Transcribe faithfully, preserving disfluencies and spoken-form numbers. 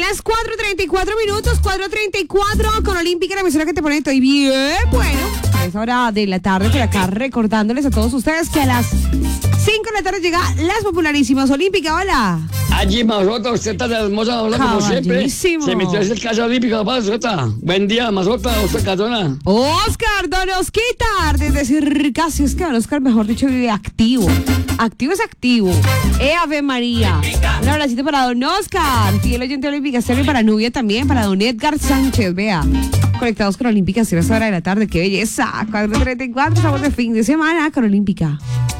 Las cuatro treinta y cuatro minutos, cuatro treinta y cuatro con Olímpica, la emisora que te pone estoy bien. Bueno, a esa hora de la tarde por acá recordándoles a todos ustedes que a las cinco de la tarde llega las popularísimas Olímpica. Hola. Allí, Mazota, usted está hermosa, hola, como siempre. Caballísimo. Se metió en el caso olímpico, Mazota. Buen día, Mazota, Oscar Cardona. Oscar, don Osquitar, desde Circasio. Es que don Oscar, mejor dicho, vive activo. Activo es activo. ¡Eh, Ave María! Un abracito para don Oscar, fiel oyente Olímpica Estéreo, y para Nubia también, para don Edgar Sánchez, vea. Conectados con Olímpica Estéreo a esta hora de la tarde, qué belleza. cuatro treinta y cuatro, estamos de fin de semana con Olímpica.